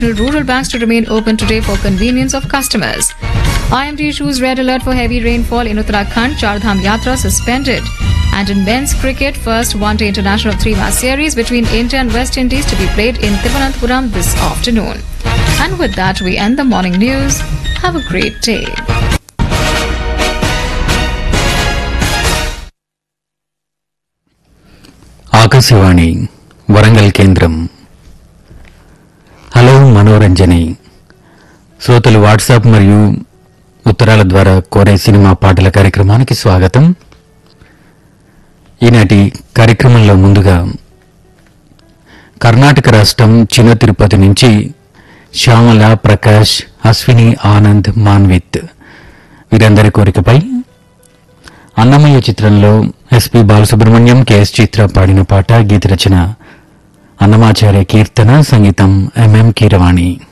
rural banks to remain open today for convenience of customers. IMD issues red alert for heavy rainfall in Uttarakhand. Chardham Yatra suspended. And in men's cricket, first one-day international three-match series between India and West Indies to be played in Thiruvananthapuram this afternoon. And with that, we end the morning news. Have a great day. Akashvani Warangal కేంద్రం. Hello మనోరంజని శ్రోతలు WhatsApp మరియు ఉత్తరాల ద్వారా కోరే cinema పాటల కార్యక్రమానికి స్వాగతం. ఈనాటి కార్యక్రమంలో ముందుగా కర్ణాటక రాష్ట్రం చిన్న తిరుపతి నుంచి శ్యామల, ప్రకాష్, అశ్విని, ఆనంద్, మాన్విత్ వీరందరి కోరికపై అన్నమయ్య చిత్రంలో ఎస్పి బాలసుబ్రహ్మణ్యం, కెఎస్ చిత్ర పాడిన పాట. గీత రచన అన్నమాచార్య, కీర్తన, సంగీతం ఎంఎం కీరవాణి.